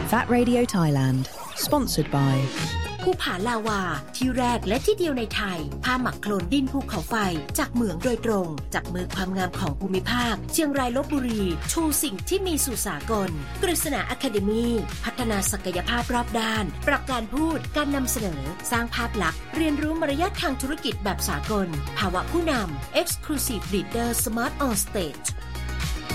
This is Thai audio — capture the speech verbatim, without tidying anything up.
That Radio Thailand Sponsored by ภูผาลาวาที่แรกและที่เดียวในไทยผ้าหมักโคลนดินภูเขาไฟจากเหมืองโดยตรงจากมือความงามของภูมิภาคเชียงรายลพบุรีชูสิ่งที่มีสู่สากลกฤษณาอะคาเดมีพัฒนาศักยภาพรอบด้านปรับการพูดการนำเสนอสร้างภาพลักษณ์เรียนรู้มารยาททางธุรกิจแบบสากลภาวะผู้นำ Exclusive Leader Smart on Stage